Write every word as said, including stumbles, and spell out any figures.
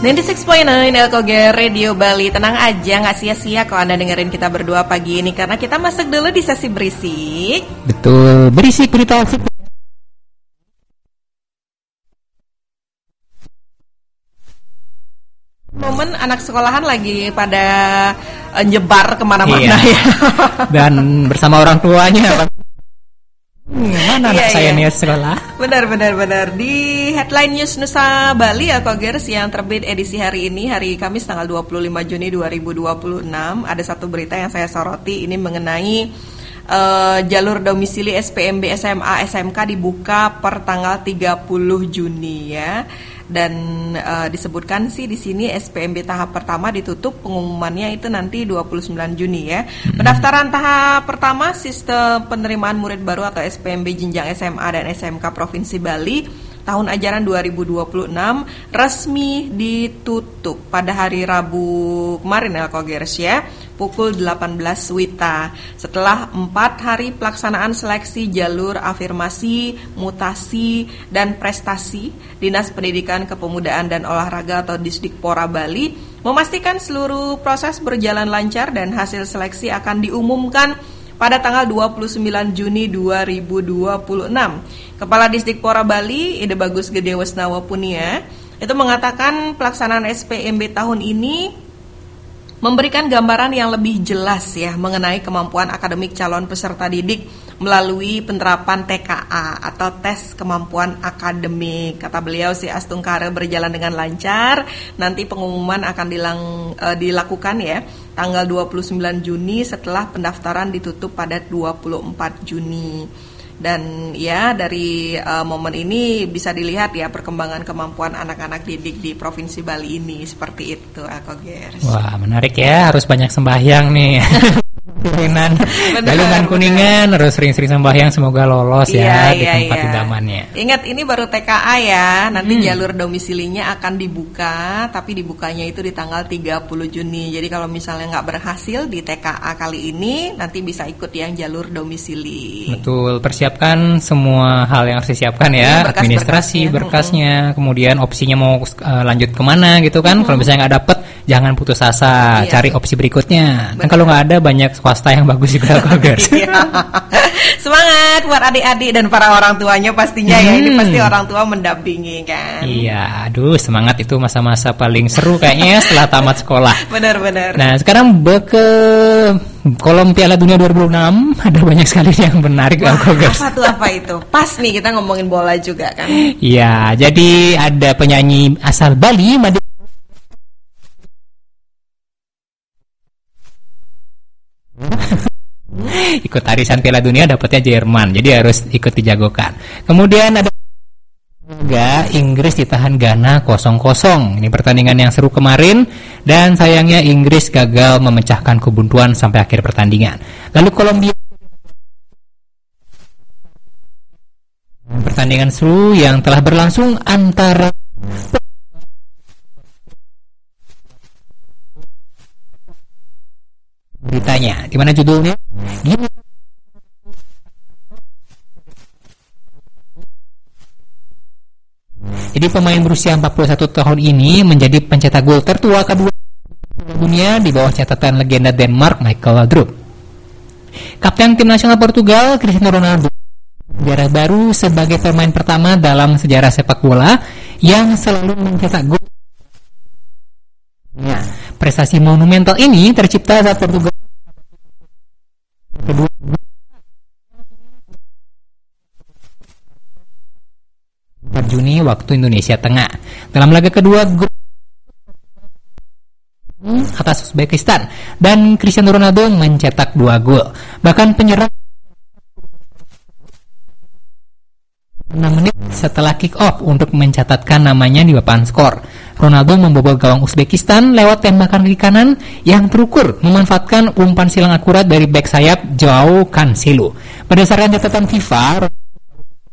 sembilan puluh enam koma sembilan Elkoger Radio Bali. Tenang aja, gak sia-sia kalau Anda dengerin kita berdua pagi ini, karena kita masuk dulu di sesi berisik. Betul, berisik berita asik. Momen anak sekolahan lagi pada uh, nyebar kemana-mana, iya. Ya. Dan bersama orang tuanya. Hmm, mana anak iya, saya iya. nih sekolah? Benar, benar, benar. Di Headline News Nusa Bali ya Kogers yang terbit edisi hari ini, hari Kamis tanggal dua puluh lima Juni dua ribu dua puluh enam, ada satu berita yang saya soroti. Ini mengenai uh, jalur domisili S P M B S M A S M K dibuka per tanggal tiga puluh Juni ya. Dan uh, disebutkan sih di sini S P M B tahap pertama ditutup, pengumumannya itu nanti dua puluh sembilan Juni ya. Pendaftaran tahap pertama sistem penerimaan murid baru atau S P M B jenjang S M A dan S M K Provinsi Bali tahun ajaran dua ribu dua puluh enam resmi ditutup pada hari Rabu kemarin ya Kogers ya, pukul delapan belas Wita. Setelah empat hari pelaksanaan seleksi jalur afirmasi, mutasi, dan prestasi, Dinas Pendidikan Kepemudaan dan Olahraga atau Disdikpora Bali memastikan seluruh proses berjalan lancar dan hasil seleksi akan diumumkan pada tanggal dua puluh sembilan Juni dua ribu dua puluh enam. Kepala Disdikpora Bali, Ide Bagus Gede Wesnawa Punia, itu mengatakan pelaksanaan S P M B tahun ini memberikan gambaran yang lebih jelas ya mengenai kemampuan akademik calon peserta didik melalui penerapan T K A atau tes kemampuan akademik. Kata beliau si Astungkare berjalan dengan lancar. Nanti pengumuman akan dilang, uh, dilakukan ya tanggal dua puluh sembilan Juni setelah pendaftaran ditutup pada dua puluh empat Juni. Dan ya dari uh, momen ini bisa dilihat ya perkembangan kemampuan anak-anak didik di Provinsi Bali ini seperti itu, Akogers. Wah, menarik ya, harus banyak sembahyang nih. Kuningan, Galungan Kuningan harus sering-sering sembahyang, semoga lolos iya, ya di iya, tempat iya. idamannya. Ingat ini baru T K A ya, nanti hmm. jalur domisilinya akan dibuka, tapi dibukanya itu di tanggal tiga puluh Juni. Jadi kalau misalnya nggak berhasil di T K A kali ini, nanti bisa ikut yang jalur domisili. Betul, persiapkan semua hal yang harus disiapkan ya, berkas, administrasi, berkasnya, berkasnya, hmm. kemudian opsinya mau uh, lanjut kemana gitu kan. Hmm. Kalau misalnya nggak dapet, jangan putus asa, iya. Cari opsi berikutnya. Dan kalau nggak ada, banyak swasta yang bagus juga Kogers. Semangat buat adik-adik dan para orang tuanya pastinya hmm. ya. Ini pasti orang tua mendampingi kan. Iya, aduh semangat, itu masa-masa paling seru kayaknya setelah tamat sekolah. Benar-benar. Nah sekarang ke kolom Piala Dunia dua ribu enam, ada banyak sekali yang menarik. Wah, apa tuh apa itu? Pas nih kita ngomongin bola juga kan. Iya, jadi ada penyanyi asal Bali, Made ikut arisan Piala Dunia, dapatnya Jerman, jadi harus ikut dijagokan. Kemudian ada juga Inggris ditahan Ghana kosong kosong. Ini pertandingan yang seru kemarin, dan sayangnya Inggris gagal memecahkan kebuntuan sampai akhir pertandingan. Lalu Kolombia, pertandingan seru yang telah berlangsung antara beritanya, di mana judulnya? Gini. Jadi pemain berusia empat puluh satu tahun ini menjadi pencetak gol tertua kedua dunia di bawah catatan legenda Denmark Michael Laudrup. Kapten tim nasional Portugal Cristiano Ronaldo sejarah baru sebagai pemain pertama dalam sejarah sepak bola yang selalu mencetak gol. Nah, prestasi monumental ini tercipta saat Portugal kedua empat Juni waktu Indonesia Tengah. Dalam laga kedua grup atas Uzbekistan, dan Cristiano Ronaldo mencetak dua gol. Bahkan penyerang enam menit setelah kick off untuk mencatatkan namanya di papan skor. Ronaldo membobol gawang Uzbekistan lewat tembakan kaki kanan yang terukur, memanfaatkan umpan silang akurat dari bek sayap Joao Cancelo. Berdasarkan catatan FIFA,